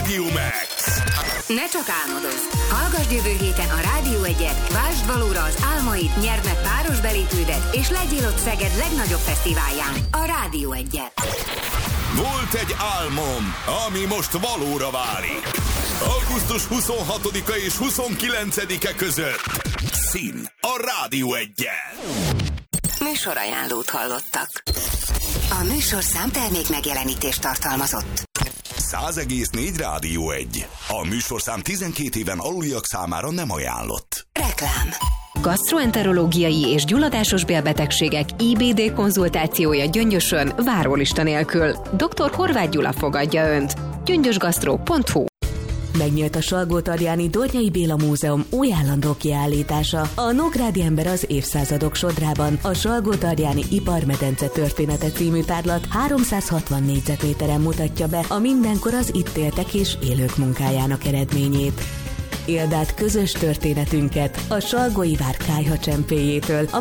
Radio Max. Ne csak álmodozz! Hallgasd jövő héten a Rádió 1-et, vásd valóra az álmaid, nyerd meg páros belépődet, és legyél ott Szeged legnagyobb fesztiválján, a Rádió 1-et. Volt egy álmom, ami most valóra válik. Augusztus 26-a és 29-e között. Szín a Rádió 1-jel. Műsorajánlót hallottak. A műsorszám termék megjelenítést tartalmazott. 100,4 Rádió 1. A műsorszám 12 éven aluliak számára nem ajánlott. Reklám. Gastroenterológiai és gyulladásos bélbetegségek IBD konzultációja Gyöngyösön várólista nélkül. Dr. Horváth Gyula fogadja Önt. gyöngyösgasztró.hu. Megnyílt a Salgótarjáni Dornyai Béla Múzeum új állandó kiállítása. A Nógrádi ember az évszázadok sodrában a Salgótarjáni Iparmedence története című tárlat 360 négyzetméteren mutatja be a mindenkor az itt éltek és élők munkájának eredményét. Éld át közös történetünket a Salgói vár kályhacsempéjétől a